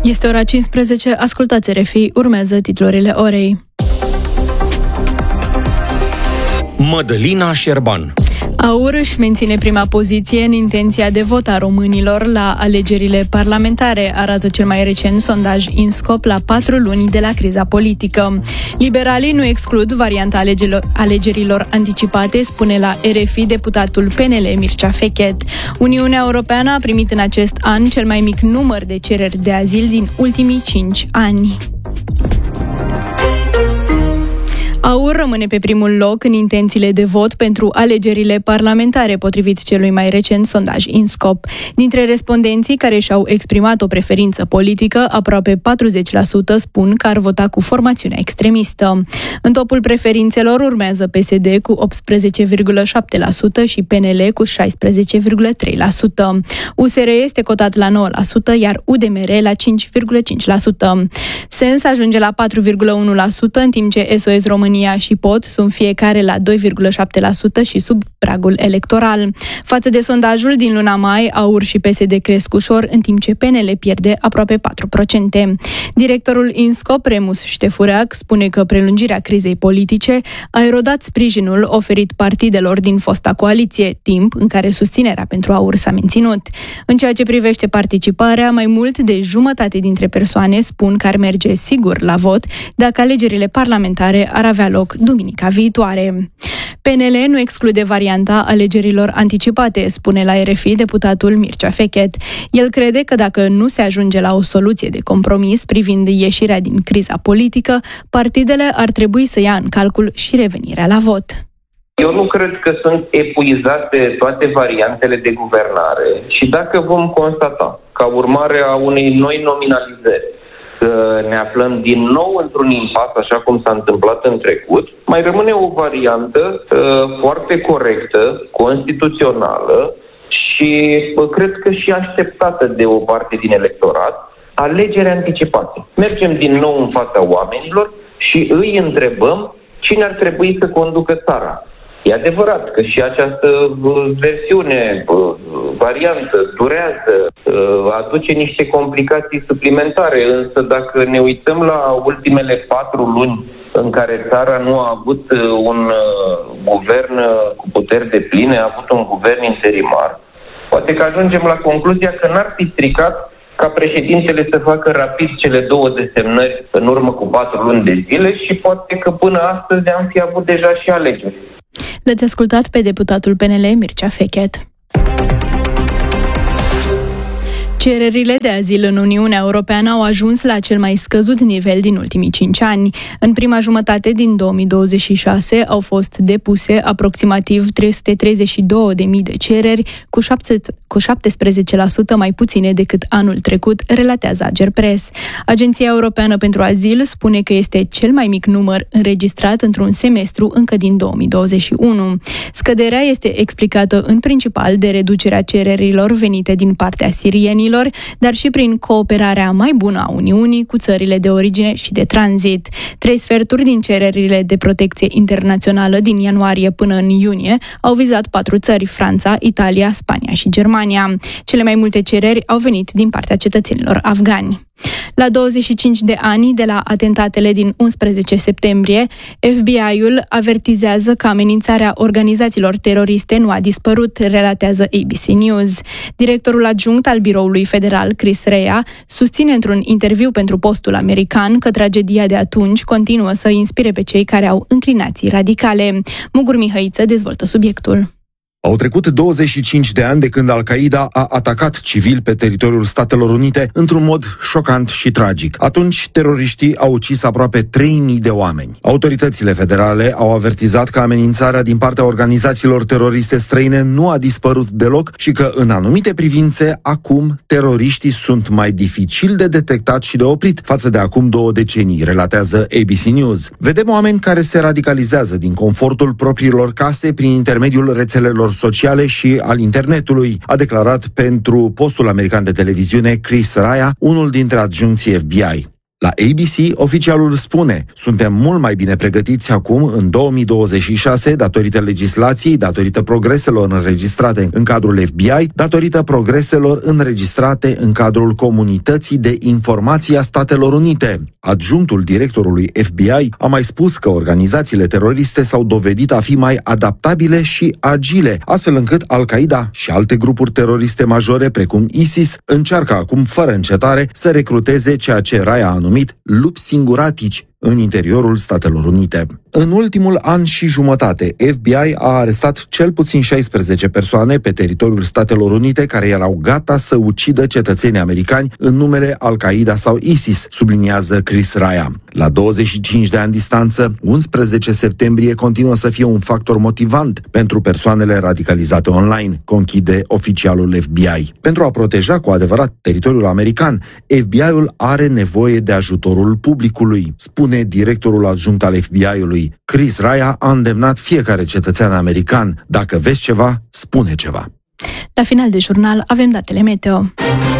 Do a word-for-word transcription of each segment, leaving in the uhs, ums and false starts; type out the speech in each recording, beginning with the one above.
Este ora cincisprezece, ascultați R F I, urmează titlurile orei. Mădălina Șerban. AUR își menține prima poziție în intenția de vot a românilor la alegerile parlamentare, arată cel mai recent sondaj INSCOP la patru luni de la criza politică. Liberalii nu exclud varianta alegerilor anticipate, spune la R F I deputatul P N L Mircea Fechet. Uniunea Europeană a primit în acest an cel mai mic număr de cereri de azil din ultimii cinci ani. AUR rămâne pe primul loc în intențiile de vot pentru alegerile parlamentare, potrivit celui mai recent sondaj INSCOP. Dintre respondenții care și-au exprimat o preferință politică, aproape patruzeci la sută spun că ar vota cu formațiunea extremistă. În topul preferințelor urmează P S D cu optsprezece virgulă șapte la sută și P N L cu șaisprezece virgulă trei la sută. U S R este cotat la nouă la sută, iar U D M R la cinci virgulă cinci la sută. Sens ajunge la patru virgulă unu la sută, în timp ce S O S România și P O T sunt fiecare la doi virgulă șapte la sută și sub pragul electoral. Față de sondajul din luna mai, AUR și P S D cresc ușor, în timp ce P N L pierde aproape patru la sută. Directorul INSCOP, Remus Ștefureac, spune că prelungirea crizei politice a erodat sprijinul oferit partidelor din fosta coaliție, timp în care susținerea pentru AUR s-a menținut. În ceea ce privește participarea, mai mult de jumătate dintre persoane spun că ar merge sigur la vot dacă alegerile parlamentare ar avea loc duminica viitoare. P N L nu exclude varianta alegerilor anticipate, spune la R F I deputatul Mircea Fechet. El crede că dacă nu se ajunge la o soluție de compromis privind ieșirea din criza politică, partidele ar trebui să ia în calcul și revenirea la vot. Eu nu cred că sunt epuizate toate variantele de guvernare și dacă vom constata, ca urmare a unei noi nominalizări, că ne aflăm din nou într-un impas, așa cum s-a întâmplat în trecut, mai rămâne o variantă uh, foarte corectă, constituțională și uh, cred că și așteptată de o parte din electorat, alegeri anticipate. Mergem din nou în fața oamenilor și îi întrebăm cine ar trebui să conducă țara. E adevărat că și această versiune, variantă, durează, aduce niște complicații suplimentare, însă dacă ne uităm la ultimele patru luni în care țara nu a avut un guvern cu puteri depline, a avut un guvern interimar, poate că ajungem la concluzia că n-ar fi stricat ca președintele să facă rapid cele două desemnări în urmă cu patru luni de zile și poate că până astăzi am fi avut deja și alegeri. L-ați ascultat pe deputatul P N L Mircea Fechet. Cererile de azil în Uniunea Europeană au ajuns la cel mai scăzut nivel din ultimii cinci ani. În prima jumătate din două mii douăzeci și șase au fost depuse aproximativ trei sute treizeci și două de mii de cereri, cu șaptesprezece la sută mai puține decât anul trecut, relatează Agerpres. Agenția Europeană pentru Azil spune că este cel mai mic număr înregistrat într-un semestru încă din două mii douăzeci și unu. Scăderea este explicată în principal de reducerea cererilor venite din partea sirienilor, dar și prin cooperarea mai bună a Uniunii cu țările de origine și de tranzit. Trei sferturi din cererile de protecție internațională din ianuarie până în iunie au vizat patru țări: Franța, Italia, Spania și Germania. Cele mai multe cereri au venit din partea cetățenilor afgani. La douăzeci și cinci de ani de la atentatele din unsprezece septembrie, F B I-ul avertizează că amenințarea organizațiilor teroriste nu a dispărut, relatează A B C News. Directorul adjunct al Biroului Federal, Chris Rea, susține într-un interviu pentru Postul American că tragedia de atunci continuă să inspire pe cei care au înclinații radicale. Mugur Mihăiță dezvoltă subiectul. Au trecut douăzeci și cinci de ani de când Al-Qaeda a atacat civili pe teritoriul Statelor Unite într-un mod șocant și tragic. Atunci, teroriștii au ucis aproape trei mii de oameni. Autoritățile federale au avertizat că amenințarea din partea organizațiilor teroriste străine nu a dispărut deloc și că, în anumite privințe, acum teroriștii sunt mai dificil de detectat și de oprit față de acum două decenii, relatează A B C News. Vedem oameni care se radicalizează din confortul propriilor case prin intermediul rețelelor sociale și al internetului, a declarat pentru Postul American de Televiziune Chris Rea, unul dintre adjuncții F B I. La A B C, oficialul spune: suntem mult mai bine pregătiți acum, în două mii douăzeci și șase, datorită legislației, datorită progreselor înregistrate în cadrul F B I, datorită progreselor înregistrate în cadrul Comunității de Informații a Statelor Unite. Adjunctul directorului F B I a mai spus că organizațiile teroriste s-au dovedit a fi mai adaptabile și agile, astfel încât Al-Qaeda și alte grupuri teroriste majore, precum ISIS, încearcă acum fără încetare să recruteze ceea ce Raya a numit lupi singuratici în interiorul Statelor Unite. În ultimul an și jumătate, F B I a arestat cel puțin șaisprezece persoane pe teritoriul Statelor Unite care erau gata să ucidă cetățenii americani în numele Al-Qaeda sau ISIS, subliniază Chris Raya. La douăzeci și cinci de ani distanță, unsprezece septembrie continuă să fie un factor motivant pentru persoanele radicalizate online, conchide oficialul F B I. Pentru a proteja cu adevărat teritoriul american, F B I-ul are nevoie de ajutorul publicului, spune directorul adjunct al F B I-ului. Chris Raya a îndemnat fiecare cetățean american: dacă vezi ceva, spune ceva. La final de jurnal avem datele meteo.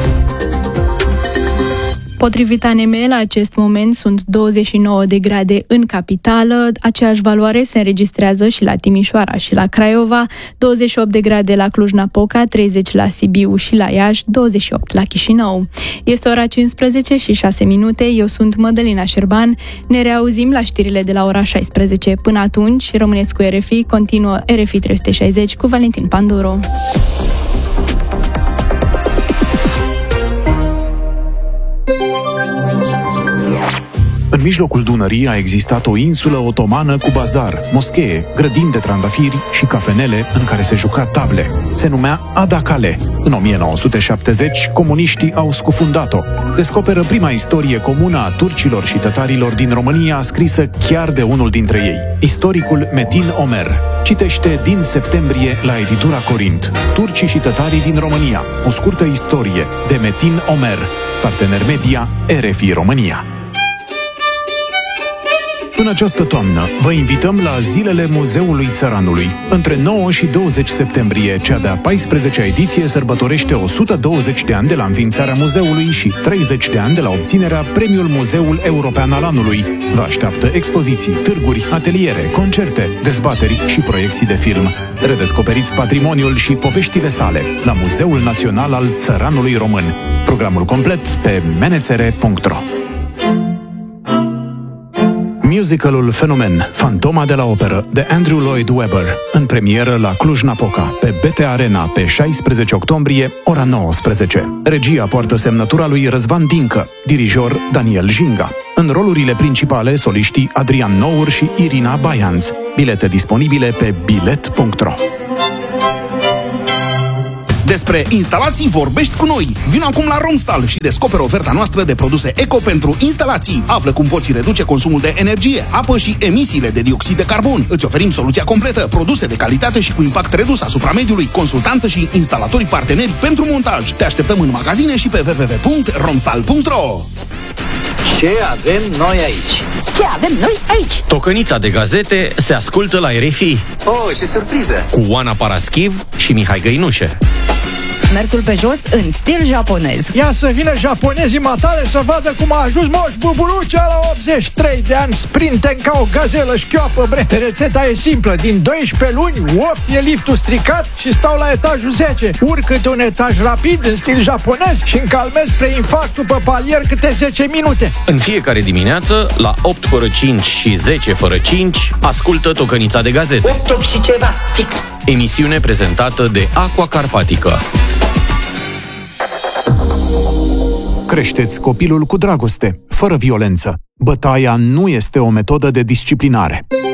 Potrivit A N M, la acest moment sunt douăzeci și nouă de grade în capitală, aceeași valoare se înregistrează și la Timișoara și la Craiova, douăzeci și opt de grade la Cluj-Napoca, treizeci la Sibiu și la Iași, douăzeci și opt la Chișinău. Este ora cincisprezece și șase minute, eu sunt Mădălina Șerban, ne reauzim la știrile de la ora șaisprezece. Până atunci, rămâneți cu R F I, continuă R F I trei sute șaizeci cu Valentin Panduro. În mijlocul Dunării a existat o insulă otomană cu bazar, moschee, grădini de trandafiri și cafenele în care se juca table. Se numea Adacale. În o mie nouă sute șaptezeci, comuniștii au scufundat-o. Descoperă prima istorie comună a turcilor și tătarilor din România, scrisă chiar de unul dintre ei, istoricul Metin Omer. Citește din septembrie la editura Corint. Turcii și tătarii din România. O scurtă istorie de Metin Omer. Partener media R F I România. În această toamnă, vă invităm la Zilele Muzeului Țăranului. Între nouă și douăzeci septembrie, cea de-a paisprezecea ediție sărbătorește o sută douăzeci de ani de la înființarea muzeului și treizeci de ani de la obținerea Premiul Muzeul European al Anului. Vă așteaptă expoziții, târguri, ateliere, concerte, dezbateri și proiecții de film. Redescoperiți patrimoniul și poveștile sale la Muzeul Național al Țăranului Român. Programul complet pe menețere punct ro. Musicalul Fenomen, Fantoma de la Operă, de Andrew Lloyd Webber, în premieră la Cluj-Napoca, pe B T Arena, pe șaisprezece octombrie, ora nouăsprezece. Regia poartă semnătura lui Răzvan Dincă, dirijor Daniel Jinga. În rolurile principale, soliștii Adrian Nour și Irina Baianț. Bilete disponibile pe bilet punct ro. Despre instalații vorbești cu noi. Vino acum la Romstal și descoperă oferta noastră de produse eco pentru instalații. Află cum poți reduce consumul de energie, apă și emisiile de dioxid de carbon. Îți oferim soluția completă, produse de calitate și cu impact redus asupra mediului, consultanță și instalatori parteneri pentru montaj. Te așteptăm în magazine și pe w w w punct romstal punct ro. Ce avem noi aici? Ce avem noi aici? Tocănița de gazete se ascultă la R F I. Oh, ce surpriză! Cu Oana Paraschiv și Mihai Găinușe. Mersul pe jos în stil japonez. Ia să vină japonezii matale să vadă cum a ajuns Moș Buburucea la optzeci și trei de ani, sprinten ca o gazelă șchioapă, bre. Rețeta e simplă, din doisprezece luni, opt e liftul stricat și stau la etajul zece. Urc câte un etaj rapid în stil japonez și încalmez preinfarctul pe palier câte zece minute. În fiecare dimineață, la opt fără cinci și zece fără cinci, ascultă Tocănița de gazete. opt, opt și ceva, fix. Emisiune prezentată de Aqua Carpatică. Creșteți copilul cu dragoste, fără violență. Bătaia nu este o metodă de disciplinare.